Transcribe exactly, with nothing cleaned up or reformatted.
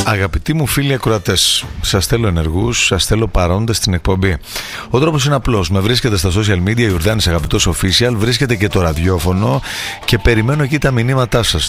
Αγαπητοί μου φίλοι ακροατές, σας θέλω ενεργούς, σας θέλω παρόντες στην εκπομπή. Ο τρόπος είναι απλός. Με βρίσκετε στα social media, Ιορδάνης Αγαπητός Official, βρίσκετε και το ραδιόφωνο και περιμένω εκεί τα μηνύματά σας.